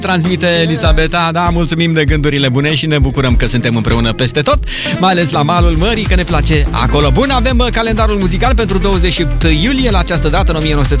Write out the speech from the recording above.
Transmite Elisabeta, da, mulțumim de gândurile bune și ne bucurăm că suntem împreună peste tot, mai ales la malul mării, că ne place acolo. Bun, avem calendarul muzical pentru 28 iulie, la această dată, în